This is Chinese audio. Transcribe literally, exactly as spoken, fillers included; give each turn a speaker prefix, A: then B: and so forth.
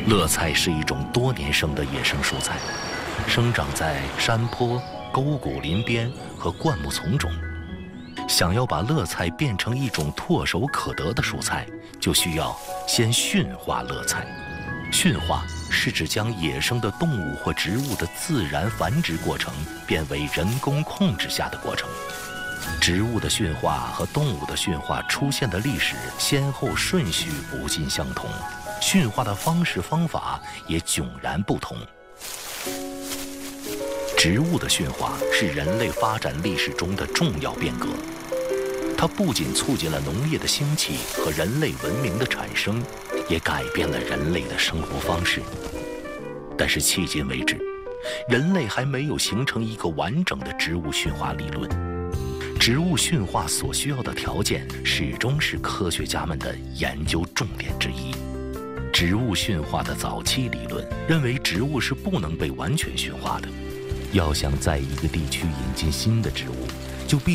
A: 乐菜是一种多年生的野生蔬菜，生长在山坡、沟谷林边和灌木丛中。想要把乐菜变成一种唾手可得的蔬菜，就需要先驯化乐菜。驯化是指将野生的动物或植物的自然繁殖过程变为人工控制下的过程。植物的驯化和动物的驯化出现的历史先后顺序不尽相同，驯化的方式方法也迥然不同。植物的驯化是人类发展历史中的重要变革，它不仅促进了农业的兴起和人类文明的产生，也改变了人类的生活方式。但是迄今为止，人类还没有形成一个完整的植物驯化理论。植物驯化所需要的条件始终是科学家们的研究重点之一。植物驯化的早期理论认为，植物是不能被完全驯化的。要想在一个地区引进新的植物，就必